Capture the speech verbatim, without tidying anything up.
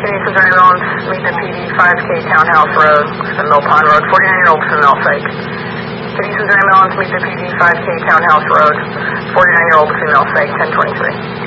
Citizens ambulance, meet the P D, five K Townhouse Road, the Mill Pond Road, forty-nine-year-old from Millsake. Citizens ambulance, meet the P D, five K Townhouse Road, forty-nine-year-old female, Millsake, ten twenty-three.